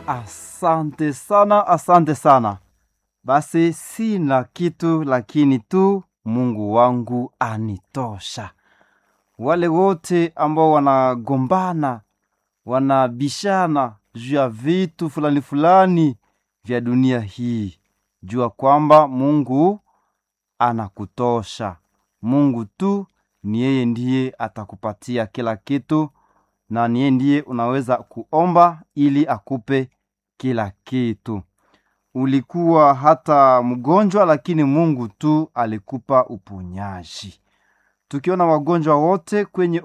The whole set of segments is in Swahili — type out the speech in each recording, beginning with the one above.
Asante sana, asante sana. Basi sina kitu lakini tu Mungu wangu anitosha. Wale wote ambao wanagombana, wanabishana juu ya vitu fulani fulani vya dunia hii, jua kwamba Mungu anakutosha. Mungu tu ni yeye ndiye atakupatia kila kitu, na ni yeye ndiye unaweza kuomba ili akupe kila kitu. Ulikuwa hata mgonjwa lakini Mungu tu alikupa uponyaji. Tukiona wagonjwa wote kwenye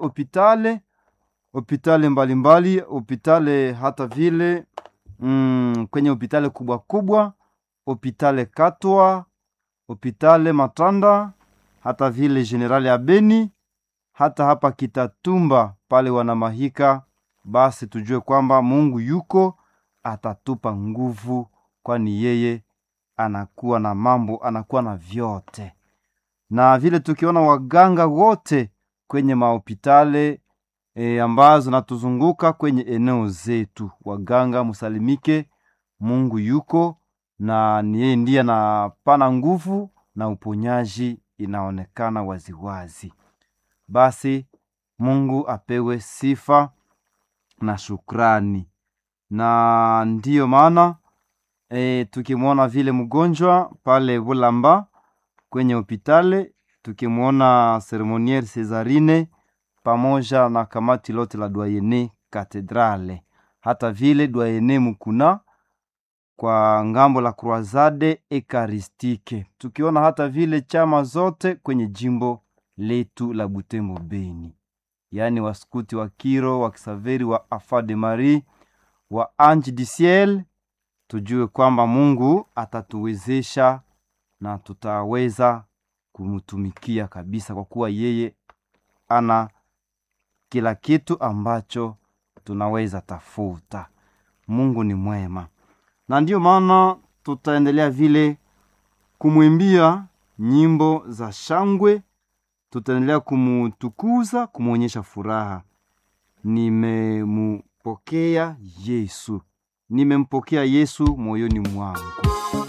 hospitali mbalimbali, hospitali hata vile kwenye hospitali kubwa kubwa, hospitali Katwa, hospitali Matanda, hata vile Generali ya Beni, hata hapa Kitatumba pale Wanamahika, basi tujue kwamba Mungu yuko atatupa nguvu, kwani yeye anakuwa na mambo, anakuwa na vyote. Na vile tukiona waganga wote kwenye mahospitali ambazo natuzunguka kwenye eneo zetu, waganga musalimike, Mungu yuko na ni yeye ndiye anapana nguvu na uponyaji inaonekana waziwazi. Basi Mungu apewe sifa na shukrani. Na ndiyo maana tukimwona vile mgonjwa pale Bulamba kwenye hospitali, tukimwona Seremoniere Cesarine pamoja na kamati lote la Doyene Katedrale, hata vile Doyene Mukuna kwa ngambo la Croisade Ekaristike, tukiona hata vile chama zote kwenye jimbo letu la Butembo Beni, yani waskuti wa Kiro, wa Kisaveri, wa Afa de Marie, wa Ange du Ciel, tujue kwamba Mungu atatuwezesha na tutaweza kumutumikia kabisa, kwa kuwa yeye ana kila kitu ambacho tunaweza tafuta. Mungu ni mwema. Na ndiyo maana tutaendelea vile kumwimbia nyimbo za shangwe, tutaendelea kumutukuza, kumuonyesha furaha. Nimempokea Yesu moyoni mwangu.